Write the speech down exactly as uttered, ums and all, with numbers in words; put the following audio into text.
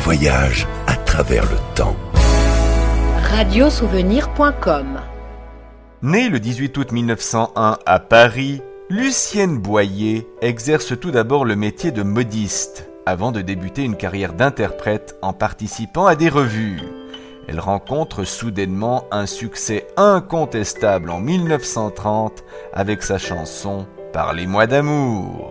voyage à travers le temps. radiosouvenir point com. Née le dix-huit août mille neuf cent un à Paris, Lucienne Boyer exerce tout d'abord le métier de modiste, avant de débuter une carrière d'interprète en participant à des revues. Elle rencontre soudainement un succès incontestable en mille neuf cent trente avec sa chanson « Parlez-moi d'amour ».